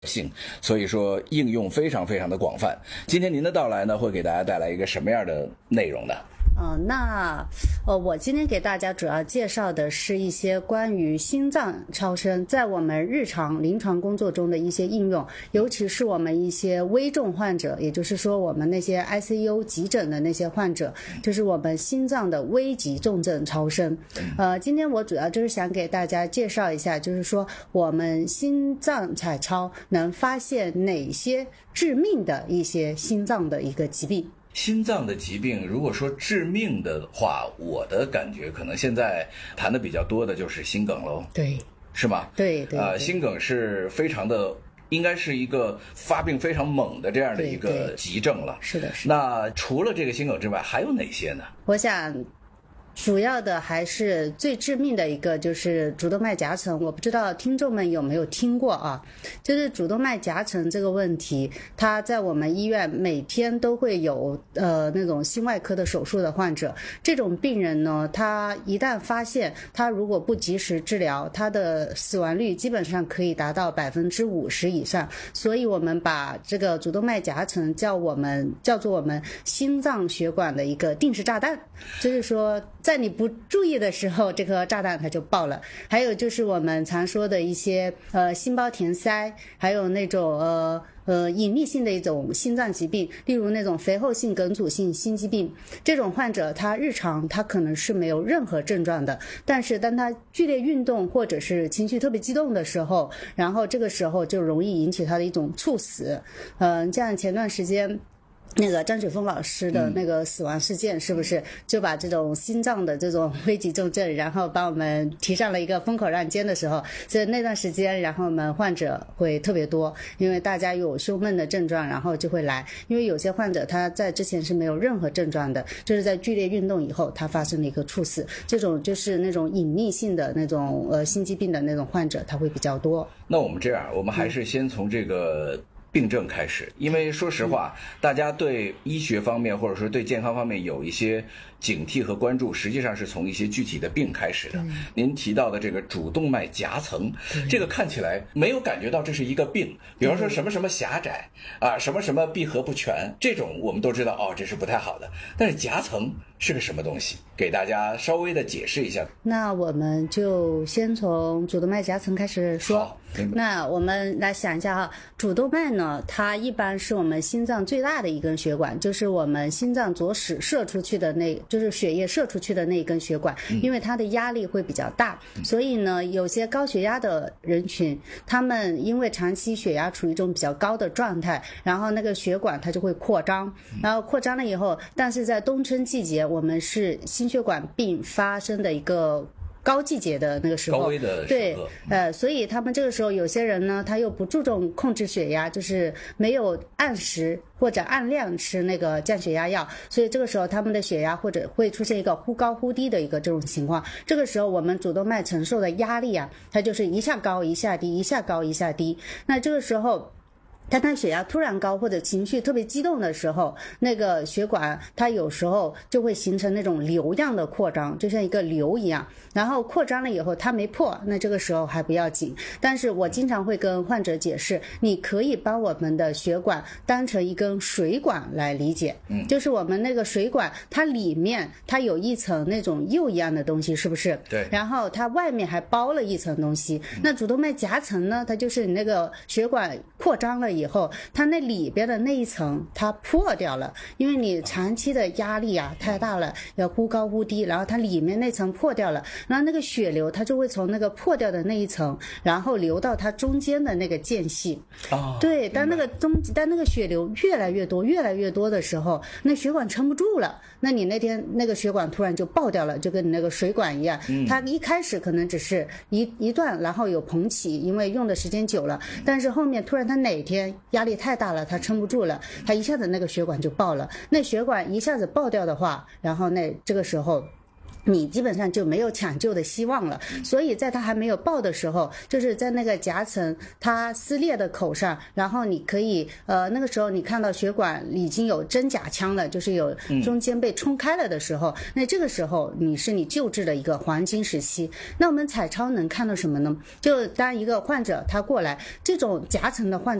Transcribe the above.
性，所以说应用非常非常的广泛。今天您的到来呢，会给大家带来一个什么样的内容呢？ 我今天给大家主要介绍的是一些关于心脏超声在我们日常临床工作中的一些应用，尤其是我们一些危重患者，也就是说我们那些 ICU 急诊的那些患者，就是我们心脏的危急重症超声。今天我主要就是想给大家介绍一下，就是说我们心脏彩超能发现哪些致命的一些心脏的一个疾病。 心脏的疾病，如果说致命的话，我的感觉可能现在谈的比较多的就是心梗喽， 对， 是吗？ 对对， 心梗是非常的，应该是一个发病非常猛的这样的一个急症了。 是的，是的。 那除了这个心梗之外，还有哪些呢？ 我想主要的还是最致命的一个就是主动脉夹层，我不知道听众们有没有听过啊？就是主动脉夹层这个问题，它在我们医院每天都会有那种心外科的手术的患者，这种病人呢，他一旦发现，他如果不及时治疗，他的死亡率基本上可以达到50%以上，所以我们把这个主动脉夹层叫做我们心脏血管的一个定时炸弹，就是说在你不注意的时候，这颗炸弹它就爆了。还有就是我们常说的一些心包填塞，还有那种隐匿性的一种心脏疾病，例如那种肥厚性梗阻性心肌病，这种患者他日常他可能是没有任何症状的，但是当他剧烈运动或者是情绪特别激动的时候，然后这个时候就容易引起他的一种猝死。像前段时间那个张雪峰老师的那个死亡事件，是不是就把这种心脏的这种危急重症，然后把我们提上了一个风口浪尖的时候，所以那段时间，然后我们患者会特别多，因为大家有胸闷的症状，然后就会来，因为有些患者他在之前是没有任何症状的，就是在剧烈运动以后，他发生了一个猝死，这种就是那种隐匿性的那种心肌病的那种患者，他会比较多。 那我们这样，我们还是先从这个病症开始，因为说实话，大家对医学方面或者说对健康方面有一些警惕和关注，实际上是从一些具体的病开始的。您提到的这个主动脉夹层，这个看起来没有感觉到这是一个病，比方说什么什么狭窄啊，什么什么闭合不全，这种我们都知道哦，这是不太好的。但是夹层是个什么东西？给大家稍微的解释一下。 那我们就先从主动脉夹层开始说。那我们来想一下哈，主动脉呢，它一般是我们心脏最大的一根血管，就是我们心脏左室射出去的就是血液射出去的那一根血管，因为它的压力会比较大，所以呢，有些高血压的人群，他们因为长期血压处于一种比较高的状态，然后那个血管它就会扩张，然后扩张了以后，但是在冬春季节，我们是心血管病发生的一个高季节的那个时候， 高危的时刻， 对，所以他们这个时候有些人呢，他又不注重控制血压，就是没有按时或者按量吃那个降血压药，所以这个时候他们的血压或者会出现一个忽高忽低的一个这种情况。这个时候我们主动脉承受的压力啊，它就是一下高一下低，一下高一下低。那这个时候当他血压突然高或者情绪特别激动的时候，那个血管它有时候就会形成那种瘤样的扩张，就像一个瘤一样，然后扩张了以后它没破，那这个时候还不要紧。但是我经常会跟患者解释，你可以把我们的血管当成一根水管来理解，就是我们那个水管它里面它有一层那种釉一样的东西，是不是？ 对。 然后它外面还包了一层东西，那主动脉夹层呢，它就是你那个血管扩张了以后，它那里边的那一层它破掉了，因为你长期的压力啊太大了，要忽高忽低，然后它里面那层破掉了，然后那个血流它就会从那个破掉的那一层，然后流到它中间的那个间隙。对，当那个血流越来越多的时候，那血管撑不住了，那你那天那个血管突然就爆掉了，就跟你那个水管一样，它一开始可能只是一段，然后有膨起，因为用的时间久了，但是后面突然它哪天压力太大了，它撑不住了，它一下子那个血管就爆了，那血管一下子爆掉的话，然后这个时候你基本上就没有抢救的希望了。所以在它还没有爆的时候，就是在那个夹层它撕裂的口上，然后你可以那个时候你看到血管已经有真假腔了，就是有中间被冲开了的时候，那这个时候你救治的一个黄金时期。那我们彩超能看到什么呢？就当一个患者他过来，这种夹层的患者